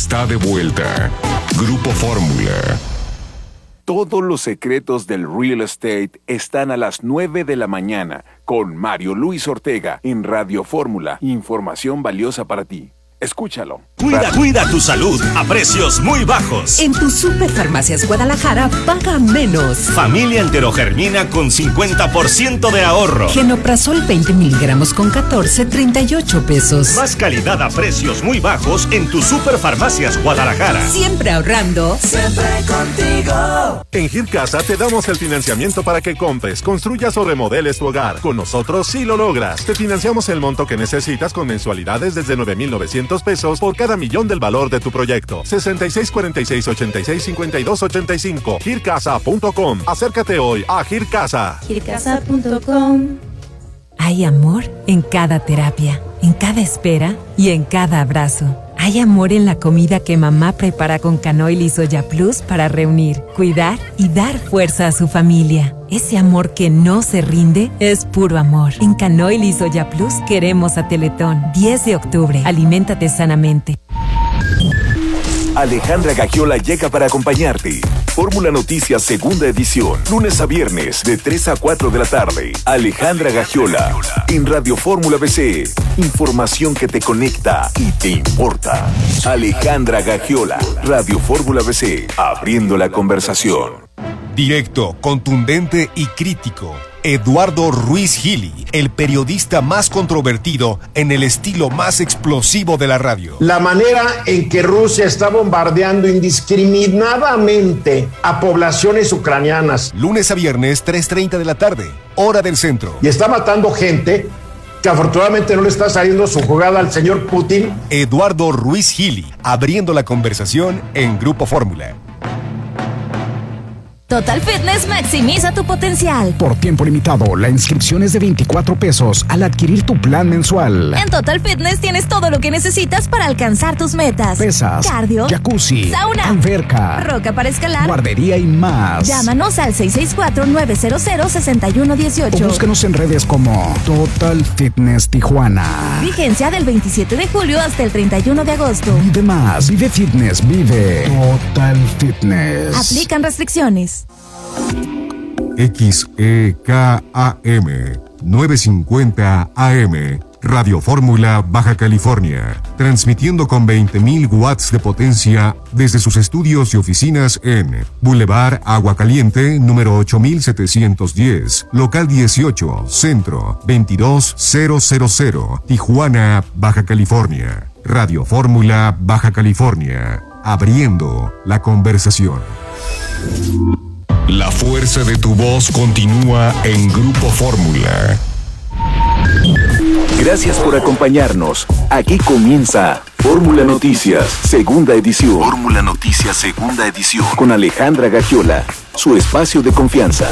está de vuelta. Grupo Fórmula. Todos los secretos del real estate están a las 9 de la mañana con Mario Luis Ortega en Radio Fórmula. Información valiosa para ti. Escúchalo. Cuida tu salud a precios muy bajos. En tu Superfarmacias Guadalajara paga menos. Familia enterogermina con 50% de ahorro. Genoprazol 20 miligramos con 38 pesos. Más calidad a precios muy bajos en tu Superfarmacias Guadalajara. Siempre ahorrando. Siempre contigo. En Gircasa te damos el financiamiento para que compres, construyas o remodeles tu hogar. Con nosotros sí lo logras. Te financiamos el monto que necesitas con mensualidades desde 9,900 pesos por cada millón del valor de tu proyecto. 6646865285. Gircasa.com. Acércate hoy a Gircasa. Gircasa.com. Hay amor en cada terapia, en cada espera y en cada abrazo. Hay amor en la comida que mamá prepara con Canoil y Soya Plus para reunir, cuidar y dar fuerza a su familia. Ese amor que no se rinde es puro amor. En Canoil y Soya Plus queremos a Teletón. 10 de octubre. Aliméntate sanamente. Alejandra Gagiola llega para acompañarte. Fórmula Noticias segunda edición, lunes a viernes de 3 a 4 de la tarde. Alejandra Gagiola en Radio Fórmula BC. Información que te conecta y te importa. Alejandra Gagiola, Radio Fórmula BC, abriendo la conversación. Directo, contundente y crítico. Eduardo Ruiz Gili, el periodista más controvertido en el estilo más explosivo de la radio. La manera en que Rusia está bombardeando indiscriminadamente a poblaciones ucranianas. Lunes a viernes, 3:30 de la tarde, hora del centro. Y está matando gente que afortunadamente no le está saliendo su jugada al señor Putin. Eduardo Ruiz Gili, abriendo la conversación en Grupo Fórmula. Total Fitness maximiza tu potencial. Por tiempo limitado, la inscripción es de 24 pesos al adquirir tu plan mensual. En Total Fitness tienes todo lo que necesitas para alcanzar tus metas. Pesas, cardio, jacuzzi, sauna, alberca, roca para escalar, guardería y más. Llámanos al 664-900-6118. O búscanos en redes como Total Fitness Tijuana. Vigencia del 27 de julio hasta el 31 de agosto. Vive más, vive fitness, vive Total Fitness. Aplican restricciones. XEKAM 950 AM Radio Fórmula Baja California, transmitiendo con 20,000 watts de potencia desde sus estudios y oficinas en Boulevard Agua Caliente, número 8710, local 18, centro 22000, Tijuana, Baja California. Radio Fórmula Baja California, abriendo la conversación. La fuerza de tu voz continúa en Grupo Fórmula. Gracias por acompañarnos. Aquí comienza Fórmula Noticias, segunda edición. Fórmula Noticias, segunda edición. Con Alejandra Gagiola, su espacio de confianza.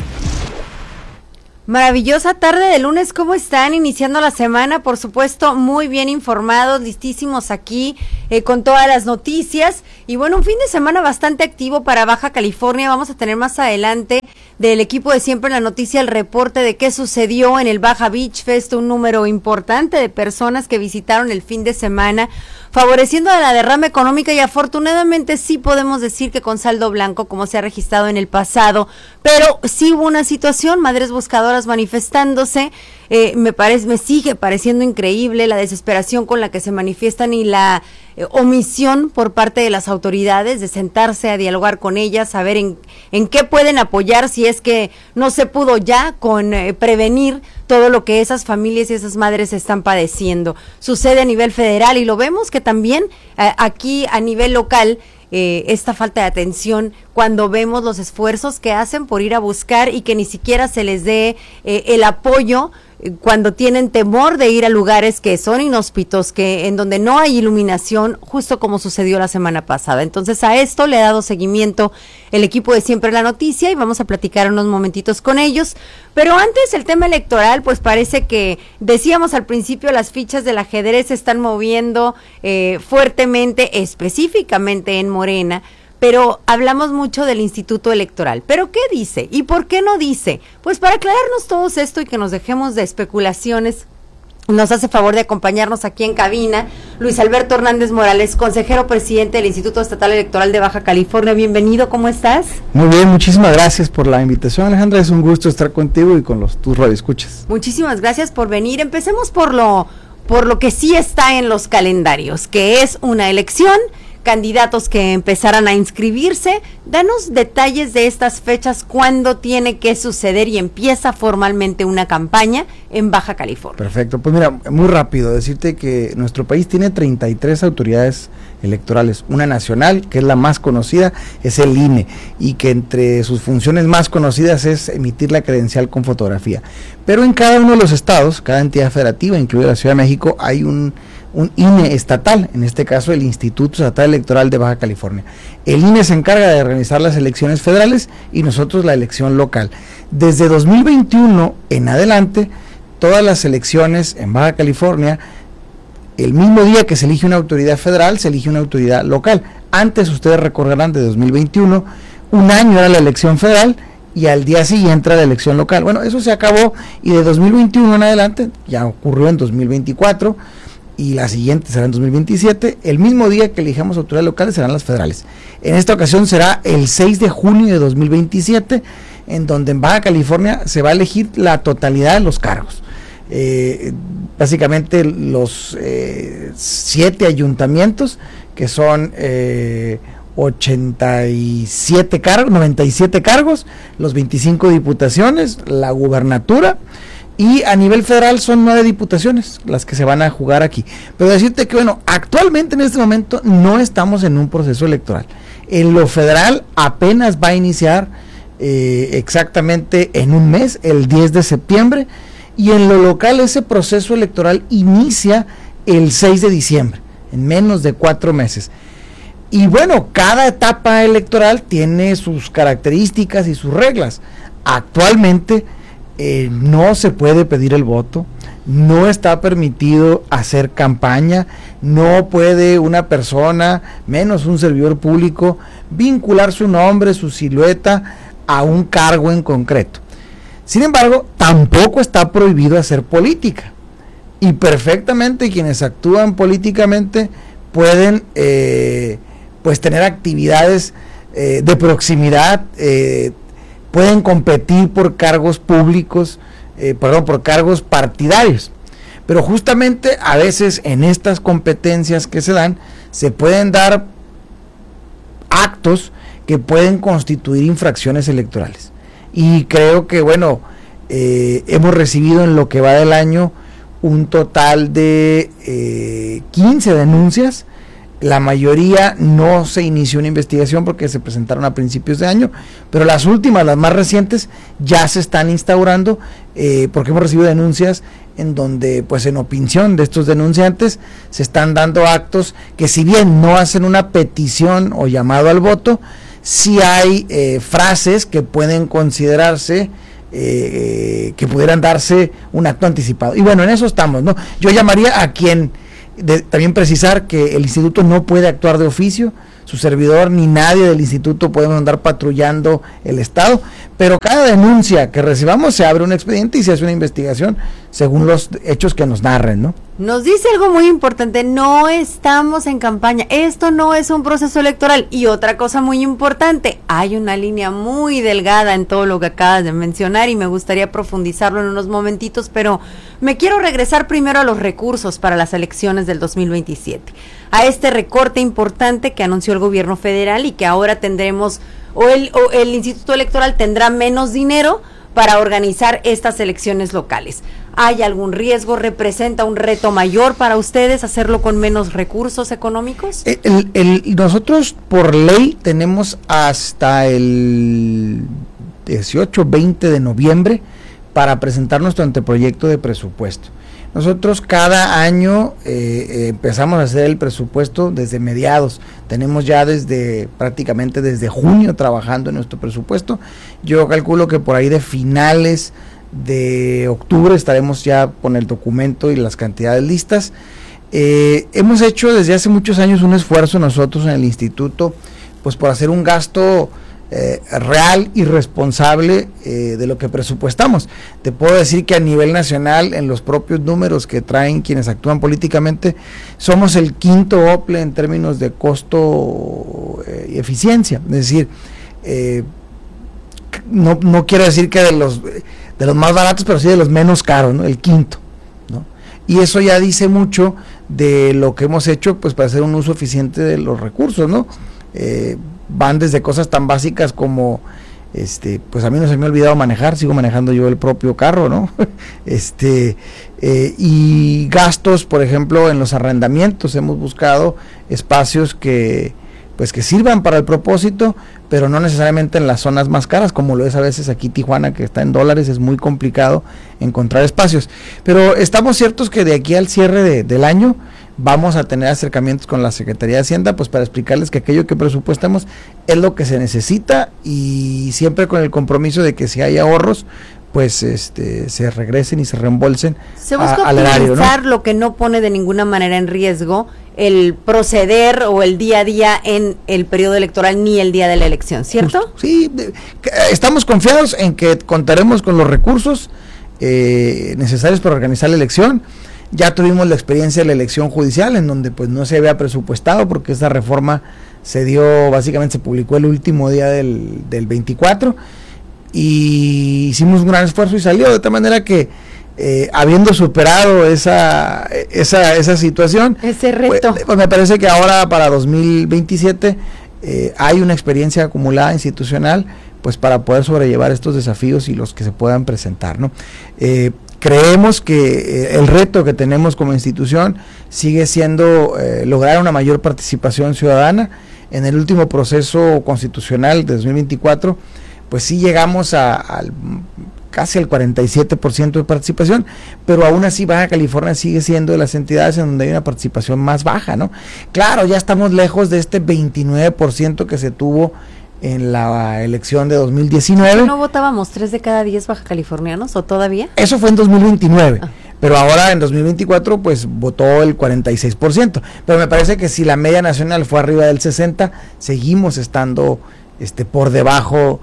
Maravillosa tarde de lunes, ¿cómo están? Iniciando la semana, por supuesto, muy bien informados, listísimos aquí con todas las noticias. Y bueno, un fin de semana bastante activo para Baja California. Vamos a tener más adelante del equipo de Siempre en la Noticia el reporte de qué sucedió en el Baja Beach Fest, un número importante de personas que visitaron el fin de semana, favoreciendo a la derrama económica y afortunadamente sí podemos decir que con saldo blanco como se ha registrado en el pasado, pero sí hubo una situación, madres buscadoras manifestándose. Me sigue pareciendo increíble la desesperación con la que se manifiestan y la omisión por parte de las autoridades de sentarse a dialogar con ellas, saber en qué pueden apoyar si es que no se pudo ya con prevenir todo lo que esas familias y esas madres están padeciendo. Sucede a nivel federal y lo vemos que también aquí a nivel local esta falta de atención cuando vemos los esfuerzos que hacen por ir a buscar y que ni siquiera se les dé el apoyo cuando tienen temor de ir a lugares que son inhóspitos, que en donde no hay iluminación, justo como sucedió la semana pasada. Entonces a esto le ha dado seguimiento el equipo de Siempre la Noticia y vamos a platicar unos momentitos con ellos. Pero antes el tema electoral, pues parece que decíamos al principio, las fichas del ajedrez se están moviendo fuertemente, específicamente en Morena. Pero hablamos mucho del Instituto Electoral. ¿Pero qué dice? ¿Y por qué no dice? Pues para aclararnos todo esto y que nos dejemos de especulaciones, Nos hace favor de acompañarnos aquí en cabina Luis Alberto Hernández Morales, consejero presidente del Instituto Estatal Electoral de Baja California. Bienvenido, ¿cómo estás? Muy bien, muchísimas gracias por la invitación, Alejandra. Es un gusto estar contigo y con tus radioescuchas. Muchísimas gracias por venir. Empecemos por lo que sí está en los calendarios, que es una elección, candidatos que empezarán a inscribirse. Danos detalles de estas fechas, cuándo tiene que suceder y empieza formalmente una campaña en Baja California. Perfecto, pues mira, muy rápido, decirte que nuestro país tiene 33 autoridades electorales, una nacional, que es la más conocida, es el INE, y que entre sus funciones más conocidas es emitir la credencial con fotografía. Pero en cada uno de los estados, cada entidad federativa, incluida la Ciudad de México, hay un INE estatal, en este caso el Instituto Estatal Electoral de Baja California. El INE se encarga de organizar las elecciones federales y nosotros la elección local. Desde 2021 en adelante, todas las elecciones en Baja California, el mismo día que se elige una autoridad federal, se elige una autoridad local. Antes, ustedes recordarán, de 2021, un año era la elección federal y al día siguiente era la elección local. Bueno, eso se acabó y de 2021 en adelante, ya ocurrió en 2024, y la siguiente será en 2027, el mismo día que elijamos autoridades locales serán las federales. En esta ocasión será el 6 de junio de 2027, en donde en Baja California se va a elegir la totalidad de los cargos. Básicamente los 7 ayuntamientos, que son 97 cargos, 97 cargos, los 25 diputaciones, la gubernatura, y a nivel federal son 9 diputaciones las que se van a jugar aquí. Pero decirte que, bueno, actualmente en este momento no estamos en un proceso electoral. En lo federal apenas va a iniciar exactamente en un mes, el 10 de septiembre, y en lo local ese proceso electoral inicia el 6 de diciembre, en menos de 4 meses. Y bueno, cada etapa electoral tiene sus características y sus reglas. Actualmente no se puede pedir el voto, no está permitido hacer campaña, no puede una persona, menos un servidor público, vincular su nombre, su silueta a un cargo en concreto. Sin embargo, tampoco está prohibido hacer política, y perfectamente quienes actúan políticamente pueden pues tener actividades de proximidad, pueden competir por cargos públicos, por cargos partidarios. Pero justamente a veces en estas competencias que se dan, se pueden dar actos que pueden constituir infracciones electorales. Y creo que, bueno, hemos recibido en lo que va del año un total de 15 denuncias. La mayoría no se inició una investigación porque se presentaron a principios de año, pero las últimas, las más recientes, ya se están instaurando, porque hemos recibido denuncias en donde, pues en opinión de estos denunciantes, se están dando actos que, si bien no hacen una petición o llamado al voto, sí hay frases que pueden considerarse que pudieran darse un acto anticipado. Y bueno, en eso estamos, ¿no? Yo llamaría a quien... también precisar que el instituto no puede actuar de oficio, su servidor ni nadie del instituto podemos andar patrullando el estado, pero cada denuncia que recibamos se abre un expediente y se hace una investigación según los hechos que nos narren, ¿no? Nos dice algo muy importante: no estamos en campaña, esto no es un proceso electoral. Y otra cosa muy importante, hay una línea muy delgada en todo lo que acabas de mencionar y me gustaría profundizarlo en unos momentitos, pero me quiero regresar primero a los recursos para las elecciones del 2027, a este recorte importante que anunció el gobierno federal y que ahora tendremos, o el Instituto Electoral tendrá menos dinero para organizar estas elecciones locales. ¿Hay algún riesgo? ¿Representa un reto mayor para ustedes hacerlo con menos recursos económicos? Nosotros por ley tenemos hasta el 18-20 de noviembre para presentar nuestro anteproyecto de presupuesto. Nosotros cada año empezamos a hacer el presupuesto desde mediados. Tenemos ya prácticamente desde junio trabajando en nuestro presupuesto. Yo calculo que por ahí de finales de octubre estaremos ya con el documento y las cantidades listas. Hemos hecho desde hace muchos años un esfuerzo nosotros en el instituto, pues por hacer un gasto real y responsable de lo que presupuestamos. Te puedo decir que a nivel nacional, en los propios números que traen quienes actúan políticamente, somos el quinto OPLE en términos de costo y eficiencia. Es decir, no quiero decir que de los más baratos, pero sí de los menos caros, ¿no? El quinto, ¿no? Y eso ya dice mucho de lo que hemos hecho, pues, para hacer un uso eficiente de los recursos, ¿no? Van desde cosas tan básicas como, pues a mí no se me ha olvidado manejar, sigo manejando yo el propio carro, ¿no? Y gastos, por ejemplo, en los arrendamientos, hemos buscado espacios que sirvan para el propósito, pero no necesariamente en las zonas más caras, como lo es a veces aquí Tijuana, que está en dólares, es muy complicado encontrar espacios. Pero estamos ciertos que de aquí al cierre del año vamos a tener acercamientos con la Secretaría de Hacienda, pues para explicarles que aquello que presupuestamos es lo que se necesita, y siempre con el compromiso de que si hay ahorros, pues se regresen y se reembolsen. Se busca al erario, optimizar, ¿no? Lo que no pone de ninguna manera en riesgo el proceder o el día a día en el periodo electoral ni el día de la elección, ¿cierto? Justo, sí, estamos confiados en que contaremos con los recursos necesarios para organizar la elección. Ya tuvimos la experiencia de la elección judicial, en donde pues no se había presupuestado, porque esa reforma se dio, básicamente se publicó el último día del 24, y hicimos un gran esfuerzo y salió, de tal manera que habiendo superado esa situación, ese reto, pues me parece que ahora para 2027 hay una experiencia acumulada institucional, pues para poder sobrellevar estos desafíos y los que se puedan presentar, ¿no? Creemos que el reto que tenemos como institución sigue siendo lograr una mayor participación ciudadana. En el último proceso constitucional de 2024, pues sí llegamos casi al 47% de participación, pero aún así Baja California sigue siendo de las entidades en donde hay una participación más baja, ¿no? Claro, ya estamos lejos de este 29% que se tuvo en la elección de 2019. ¿No votábamos 3 de cada 10 baja californianos o todavía? Eso fue en 2029, pero ahora en 2024 pues votó el 46%, pero me parece que si la media nacional fue arriba del 60%, seguimos estando por debajo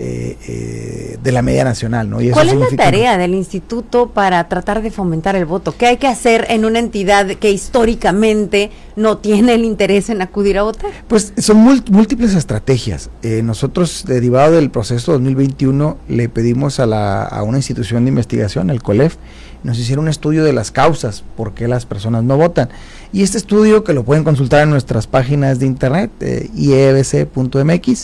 de la media nacional, ¿no? Y eso ¿cuál es la tarea del instituto para tratar de fomentar el voto? ¿Qué hay que hacer en una entidad que históricamente no tiene el interés en acudir a votar? Pues son múltiples estrategias. Nosotros, derivado del proceso 2021, le pedimos a una institución de investigación, el COLEF, nos hiciera un estudio de las causas por qué las personas no votan. Y este estudio, que lo pueden consultar en nuestras páginas de internet, iebc.mx,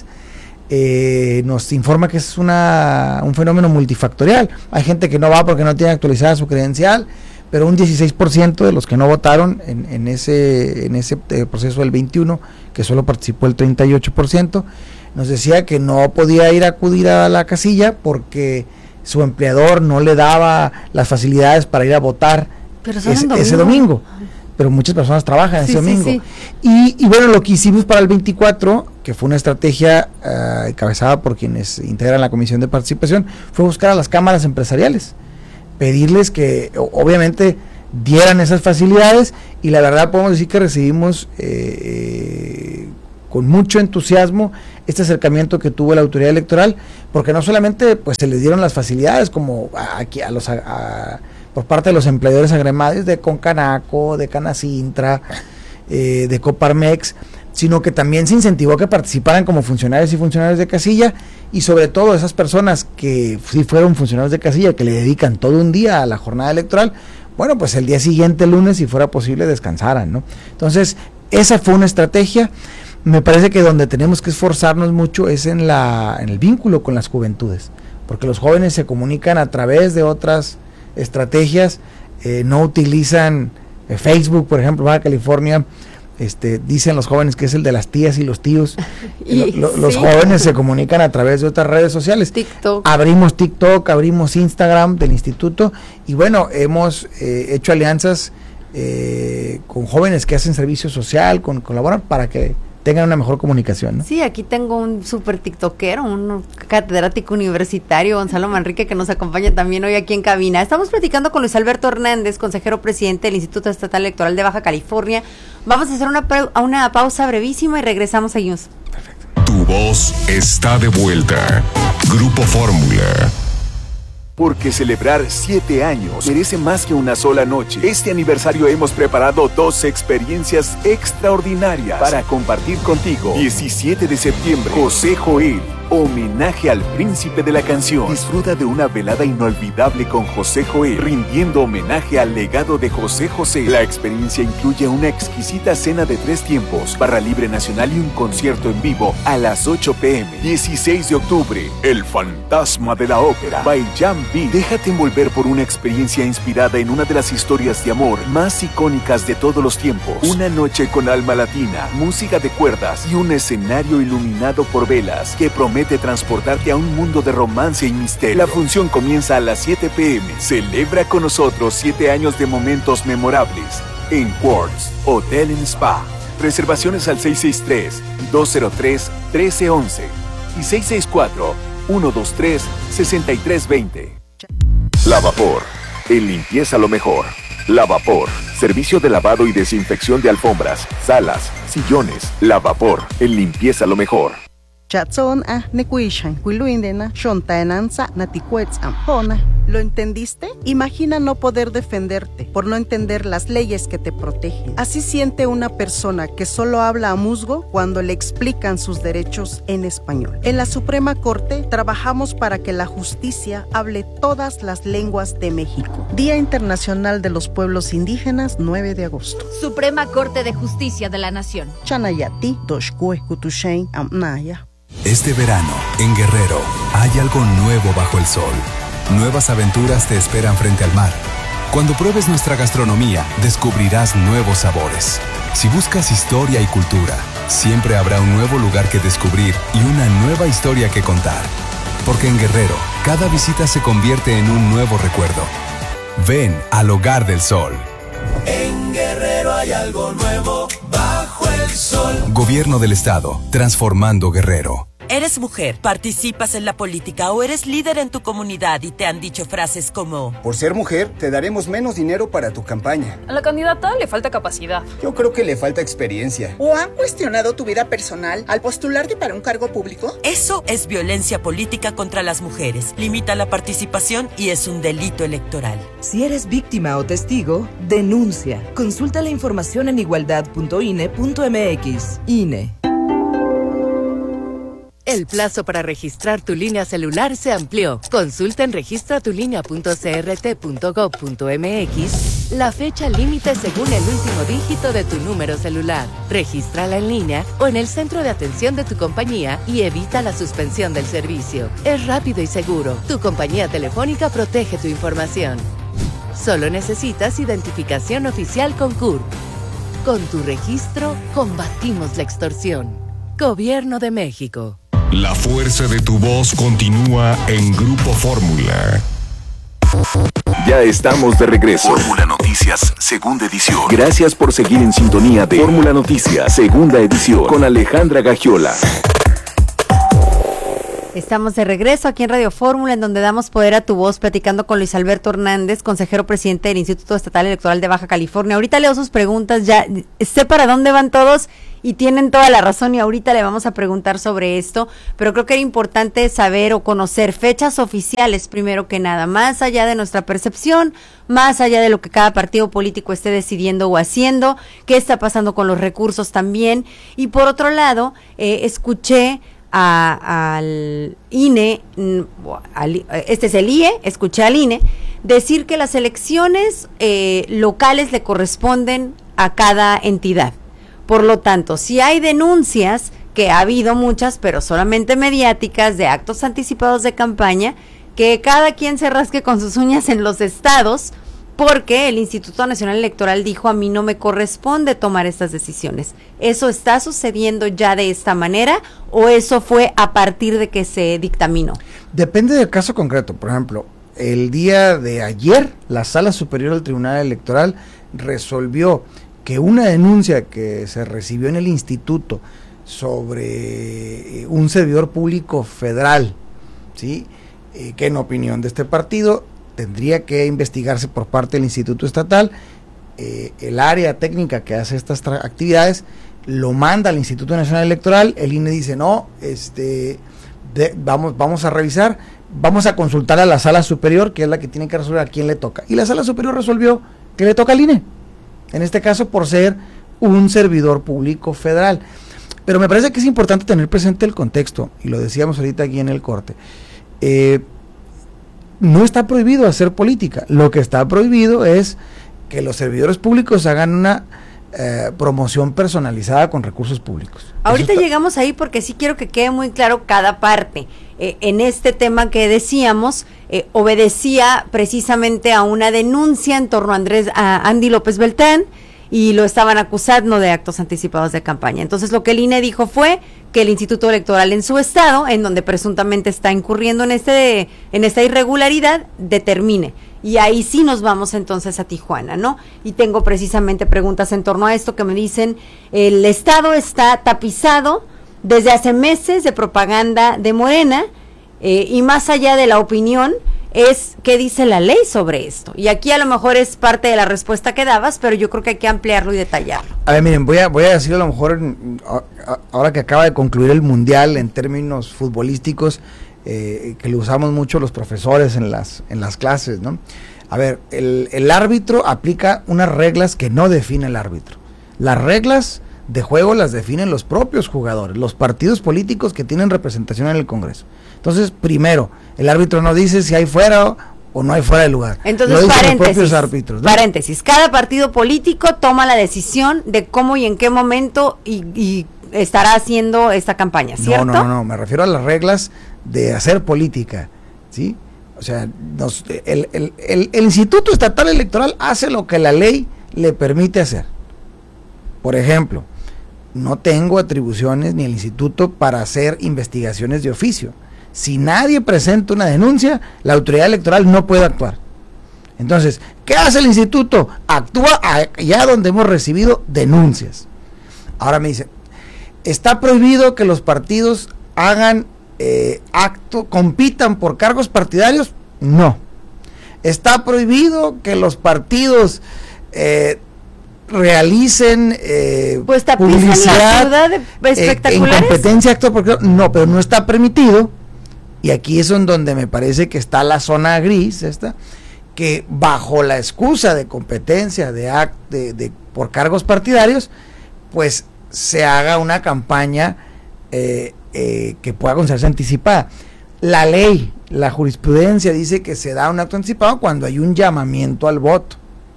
nos informa que es un fenómeno multifactorial. Hay gente que no va porque no tiene actualizada su credencial, pero un 16% de los que no votaron en ese proceso del 21, que solo participó el 38%, nos decía que no podía acudir a la casilla porque su empleador no le daba las facilidades para ir a votar ese domingo. Pero muchas personas trabajan ese domingo. Sí. Y bueno, lo que hicimos para el 24, que fue una estrategia encabezada por quienes integran la Comisión de Participación, fue buscar a las cámaras empresariales, pedirles que obviamente dieran esas facilidades, y la verdad podemos decir que recibimos con mucho entusiasmo este acercamiento que tuvo la autoridad electoral, porque no solamente pues se les dieron las facilidades como aquí por parte de los empleadores agremiados de Concanaco, de Canacintra, de Coparmex, sino que también se incentivó a que participaran como funcionarios y funcionarios de casilla, y sobre todo esas personas que sí fueron funcionarios de casilla, que le dedican todo un día a la jornada electoral, bueno, pues el día siguiente, el lunes, si fuera posible, descansaran, ¿no? Entonces, esa fue una estrategia. Me parece que donde tenemos que esforzarnos mucho es en el vínculo con las juventudes, porque los jóvenes se comunican a través de otras estrategias, no utilizan Facebook, por ejemplo. Baja California, dicen los jóvenes que es el de las tías y los tíos. Los jóvenes se comunican a través de otras redes sociales. Abrimos TikTok, abrimos Instagram del instituto, y bueno, hemos hecho alianzas con jóvenes que hacen servicio social, colaboran para que tengan una mejor comunicación, ¿no? Sí, aquí tengo un súper tiktokero, un catedrático universitario, Gonzalo Manrique, que nos acompaña también hoy aquí en cabina. Estamos platicando con Luis Alberto Hernández, consejero presidente del Instituto Estatal Electoral de Baja California. Vamos a hacer una pausa brevísima y regresamos, seguimos. Perfecto. Tu voz está de vuelta. Grupo Fórmula. Porque celebrar 7 años merece más que una sola noche. Este aniversario hemos preparado 2 experiencias extraordinarias para compartir contigo. 17 de septiembre, José Joel, homenaje al príncipe de la canción. Disfruta de una velada inolvidable con José Joel, rindiendo homenaje al legado de José José. La experiencia incluye una exquisita cena de 3 tiempos, barra libre nacional y un concierto en vivo a las 8 p.m. 16 de octubre, El Fantasma de la Ópera, by Jan B. Déjate envolver por una experiencia inspirada en una de las historias de amor más icónicas de todos los tiempos. Una noche con alma latina, música de cuerdas y un escenario iluminado por velas que promete transportarte a un mundo de romance y misterio. La función comienza a las 7 p.m. Celebra con nosotros 7 años de momentos memorables en Quartz Hotel and Spa. Reservaciones al 663-203-1311 y 664-123-6320. Lavapor, en limpieza lo mejor. Lavapor, servicio de lavado y desinfección de alfombras, salas, sillones. Lavapor, en limpieza lo mejor. ¿Lo entendiste? Imagina no poder defenderte por no entender las leyes que te protegen. Así siente una persona que solo habla a musgo cuando le explican sus derechos en español. En la Suprema Corte trabajamos para que la justicia hable todas las lenguas de México. Día Internacional de los Pueblos Indígenas, 9 de agosto. Suprema Corte de Justicia de la Nación. Chanayati, Doshkue, Kutushain, Amnaya. Este verano, en Guerrero, hay algo nuevo bajo el sol. Nuevas aventuras te esperan frente al mar. Cuando pruebes nuestra gastronomía, descubrirás nuevos sabores. Si buscas historia y cultura, siempre habrá un nuevo lugar que descubrir y una nueva historia que contar. Porque en Guerrero, cada visita se convierte en un nuevo recuerdo. Ven al Hogar del Sol. En Guerrero hay algo nuevo bajo el sol. Gobierno del Estado, transformando Guerrero. Eres mujer, participas en la política o eres líder en tu comunidad y te han dicho frases como: por ser mujer, te daremos menos dinero para tu campaña. A la candidata le falta capacidad. Yo creo que le falta experiencia. ¿O han cuestionado tu vida personal al postularte para un cargo público? Eso es violencia política contra las mujeres. Limita la participación y es un delito electoral. Si eres víctima o testigo, denuncia. Consulta la información en igualdad.ine.mx. INE. El plazo para registrar tu línea celular se amplió. Consulta en registratulinea.crt.gov.mx la fecha límite según el último dígito de tu número celular. Regístrala en línea o en el centro de atención de tu compañía y evita la suspensión del servicio. Es rápido y seguro. Tu compañía telefónica protege tu información. Solo necesitas identificación oficial con CURP. Con tu registro, combatimos la extorsión. Gobierno de México. La fuerza de tu voz continúa en Grupo Fórmula. Ya estamos de regreso. Fórmula Noticias, segunda edición. Gracias por seguir en sintonía de Fórmula Noticias, segunda edición, con Alejandra Gagiola. Estamos de regreso aquí en Radio Fórmula, en donde damos poder a tu voz, platicando con Luis Alberto Hernández, consejero presidente del Instituto Estatal Electoral de Baja California. Ahorita leo sus preguntas, ya sé para dónde van todos y tienen toda la razón, y ahorita le vamos a preguntar sobre esto, pero creo que era importante saber o conocer fechas oficiales primero que nada, más allá de nuestra percepción, más allá de lo que cada partido político esté decidiendo o haciendo, qué está pasando con los recursos también. Y por otro lado, escuché al INE, este es el IE, escuché al INE decir que las elecciones locales le corresponden a cada entidad. Por lo tanto, si hay denuncias, que ha habido muchas, pero solamente mediáticas, de actos anticipados de campaña, que cada quien se rasque con sus uñas en los estados, porque el Instituto Nacional Electoral dijo: a mí no me corresponde tomar estas decisiones. ¿Eso está sucediendo ya de esta manera o eso fue a partir de que se dictaminó? Depende del caso concreto. Por ejemplo, el día de ayer, la Sala Superior del Tribunal Electoral resolvió que una denuncia que se recibió en el instituto sobre un servidor público federal, ¿sí?, que en opinión de este partido tendría que investigarse por parte del Instituto Estatal, el área técnica que hace estas actividades lo manda al Instituto Nacional Electoral, el INE dice no, vamos a revisar, vamos a consultar a la Sala Superior, que es la que tiene que resolver a quién le toca, y la Sala Superior resolvió que le toca al INE, en este caso por ser un servidor público federal. Pero me parece que es importante tener presente el contexto, y lo decíamos ahorita aquí en el corte. No está prohibido hacer política, lo que está prohibido es que los servidores públicos hagan una promoción personalizada con recursos públicos. Ahorita llegamos ahí porque sí quiero que quede muy claro cada parte. En este tema que decíamos, obedecía precisamente a una denuncia en torno a Andy López Beltrán, y lo estaban acusando de actos anticipados de campaña. Entonces lo que el INE dijo fue que el Instituto Electoral en su estado, en donde presuntamente está incurriendo en esta irregularidad, determine. Y ahí sí nos vamos entonces a Tijuana, ¿no? Y tengo precisamente preguntas en torno a esto que me dicen, el estado está tapizado desde hace meses de propaganda de Morena, y más allá de la opinión, es qué dice la ley sobre esto. Y aquí a lo mejor es parte de la respuesta que dabas, pero yo creo que hay que ampliarlo y detallarlo. A ver, miren, voy a decir a lo mejor, ahora que acaba de concluir el Mundial en términos futbolísticos, que lo usamos mucho los profesores en las clases, ¿no? A ver, el árbitro aplica unas reglas que no define el árbitro. Las reglas de juego las definen los propios jugadores, los partidos políticos que tienen representación en el Congreso. Entonces, primero, el árbitro no dice si hay fuera o no hay fuera de lugar. Entonces, paréntesis, cada partido político toma la decisión de cómo y en qué momento y estará haciendo esta campaña, ¿cierto? No, me refiero a las reglas de hacer política, ¿sí? O sea, el Instituto Estatal Electoral hace lo que la ley le permite hacer. Por ejemplo, no tengo atribuciones ni el instituto para hacer investigaciones de oficio. Si nadie presenta una denuncia, la autoridad electoral no puede actuar. Entonces, ¿qué hace el instituto? Actúa allá donde hemos recibido denuncias. Ahora me dice, ¿está prohibido que los partidos hagan compitan por cargos partidarios? No. ¿Está prohibido que los partidos realicen pues publicidad la ciudad de espectaculares? En competencia acto porque no, pero no está permitido, y aquí es en donde me parece que está la zona gris que bajo la excusa de competencia por cargos partidarios, pues se haga una campaña que pueda considerarse anticipada. La ley, la jurisprudencia dice que se da un acto anticipado cuando hay un llamamiento al voto.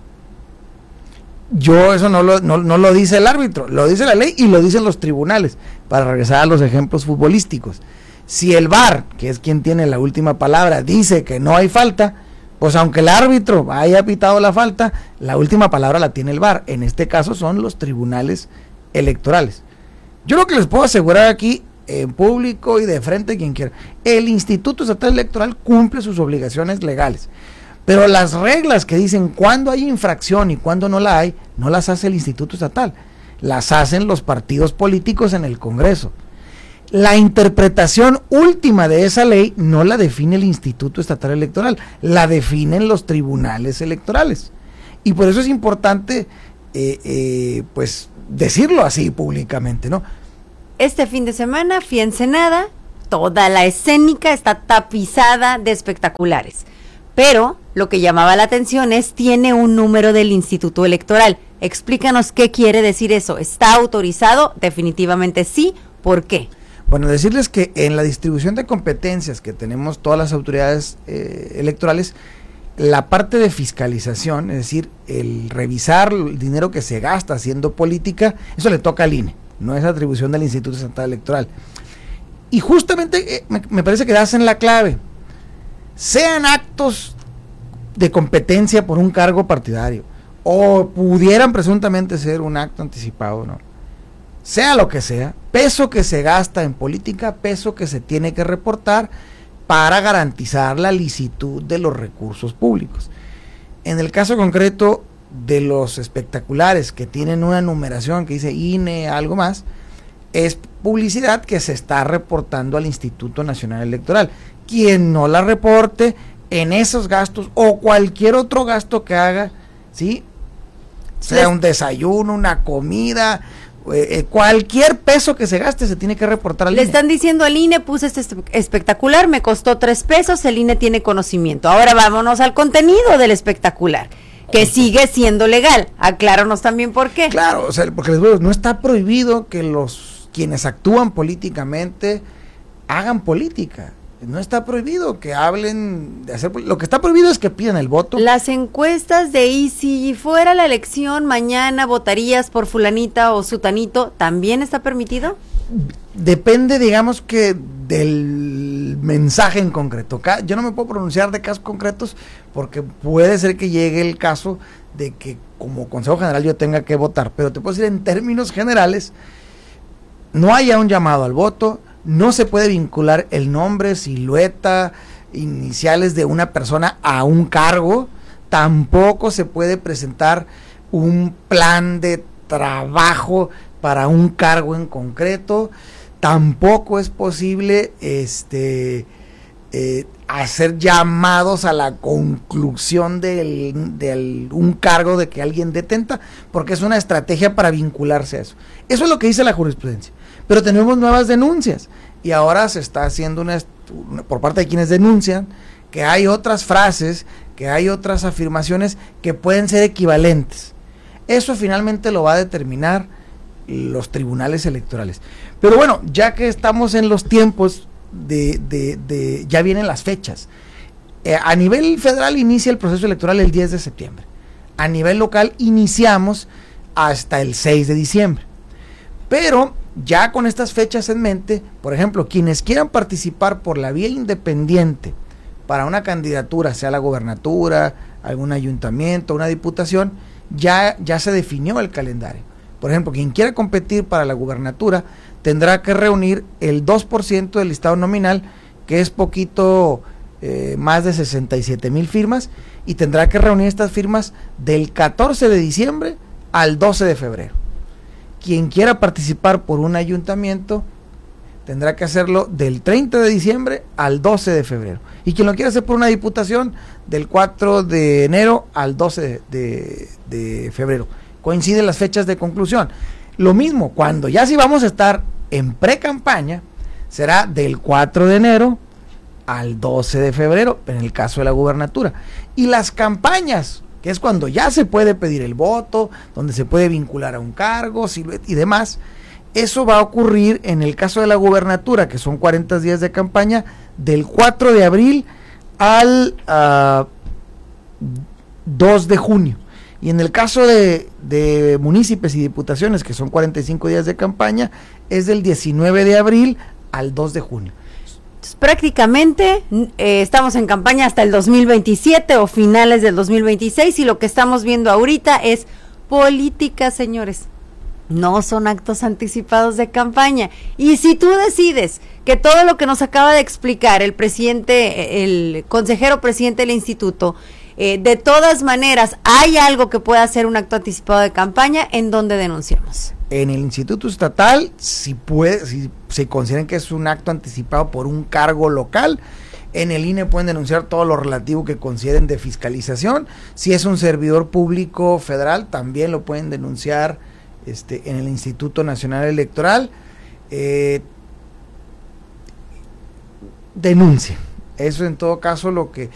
Eso no lo dice el árbitro, lo dice la ley y lo dicen los tribunales, para regresar a los ejemplos futbolísticos. Si el VAR, que es quien tiene la última palabra, dice que no hay falta, pues aunque el árbitro haya pitado la falta, la última palabra la tiene el VAR. En este caso son los tribunales electorales. Yo lo que les puedo asegurar aquí, en público y de frente, quien quiera, el Instituto Estatal Electoral cumple sus obligaciones legales. Pero las reglas que dicen cuándo hay infracción y cuándo no la hay, no las hace el Instituto Estatal, las hacen los partidos políticos en el Congreso. La interpretación última de esa ley no la define el Instituto Estatal Electoral, la definen los tribunales electorales. Y por eso es importante, pues, decirlo así públicamente, ¿no? Este fin de semana fui a Ensenada, toda la escénica está tapizada de espectaculares. Pero lo que llamaba la atención es, tiene un número del Instituto Electoral. Explícanos qué quiere decir eso. ¿Está autorizado? Definitivamente sí. ¿Por qué? Bueno, decirles que en la distribución de competencias que tenemos todas las autoridades electorales, la parte de fiscalización, es decir, el revisar el dinero que se gasta haciendo política, eso le toca al INE, no es atribución del Instituto Estatal Electoral. Y justamente me parece que hacen la clave. Sean actos de competencia por un cargo partidario o pudieran presuntamente ser un acto anticipado, ¿no? Sea lo que sea, peso que se gasta en política, peso que se tiene que reportar para garantizar la licitud de los recursos públicos. En el caso concreto de los espectaculares que tienen una numeración que dice INE, algo más, es publicidad que se está reportando al Instituto Nacional Electoral. Quien no la reporte en esos gastos o cualquier otro gasto que haga, ¿sí? Sea un desayuno, una comida, Cualquier peso que se gaste se tiene que reportar al INE. Le están diciendo al INE, puse este espectacular, me costó 3 pesos, el INE tiene conocimiento. Ahora vámonos al contenido del espectacular, que sigue siendo legal. Acláranos también por qué. Claro, o sea, porque les digo, no está prohibido que quienes actúan políticamente hagan política. No está prohibido que hablen de hacer. Lo que está prohibido es que pidan el voto. Las encuestas de y si fuera la elección mañana votarías por fulanita o sutanito, ¿también está permitido? Depende, digamos, que del mensaje en concreto. Yo no me puedo pronunciar de casos concretos porque puede ser que llegue el caso de que como Consejo General yo tenga que votar, pero te puedo decir en términos generales, no haya un llamado al voto. No se puede vincular el nombre, silueta, iniciales de una persona a un cargo. Tampoco se puede presentar un plan de trabajo para un cargo en concreto. Tampoco es posible hacer llamados a la conclusión de un cargo de que alguien detenta, porque es una estrategia para vincularse a eso. Eso es lo que dice la jurisprudencia. Pero tenemos nuevas denuncias y ahora se está haciendo por parte de quienes denuncian que hay otras frases, que hay otras afirmaciones que pueden ser equivalentes. Eso finalmente lo va a determinar los tribunales electorales. Pero bueno, ya que estamos en los tiempos ya vienen las fechas. A nivel federal inicia el proceso electoral el 10 de septiembre. A nivel local iniciamos hasta el 6 de diciembre. Pero ya con estas fechas en mente, por ejemplo, quienes quieran participar por la vía independiente para una candidatura, sea la gobernatura, algún ayuntamiento, una diputación, ya se definió el calendario. Por ejemplo, quien quiera competir para la gubernatura tendrá que reunir el 2% del listado nominal, que es poquito más de 67,000 firmas, y tendrá que reunir estas firmas del 14 de diciembre al 12 de febrero. Quien quiera participar por un ayuntamiento tendrá que hacerlo del 30 de diciembre al 12 de febrero. Y quien lo quiera hacer por una diputación, del 4 de enero al 12 de febrero. Coinciden las fechas de conclusión. Lo mismo, cuando ya sí vamos a estar en pre-campaña, será del 4 de enero al 12 de febrero, en el caso de la gubernatura. Y las campañas, que es cuando ya se puede pedir el voto, donde se puede vincular a un cargo y demás, eso va a ocurrir en el caso de la gubernatura, que son 40 días de campaña, del 4 de abril al 2 de junio. Y en el caso de municipios y diputaciones, que son 45 días de campaña, es del 19 de abril al 2 de junio. Entonces, prácticamente estamos en campaña hasta el 2027 o finales del 2026, y lo que estamos viendo ahorita es política, señores. No son actos anticipados de campaña. Y si tú decides que todo lo que nos acaba de explicar el consejero presidente del instituto, de todas maneras hay algo que pueda ser un acto anticipado de campaña, ¿en dónde denunciamos? En el Instituto Estatal, si se consideran que es un acto anticipado por un cargo local. En el INE pueden denunciar todo lo relativo que consideren de fiscalización. Si es un servidor público federal, también lo pueden denunciar en el Instituto Nacional Electoral. Denuncia. Eso en todo caso lo que